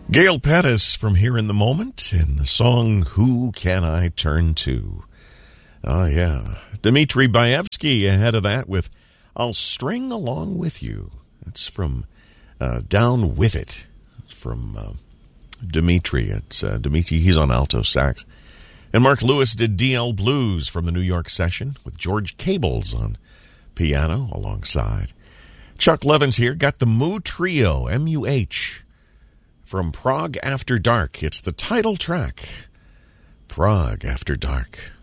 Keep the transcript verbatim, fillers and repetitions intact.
Gail Pettis from Here in the Moment in the song Who Can I Turn To? Oh, yeah. Dmitri Baevsky ahead of that with I'll String Along With You. It's from uh, Down With It. It's from uh, Dmitri. It's uh, Dmitri. He's on alto sax. And Mark Lewis did D L Blues from the New York session with George Cables on piano alongside. Chuck Levins here. Got the Moo Trio, M U H. From Prague After Dark. It's the title track, Prague After Dark.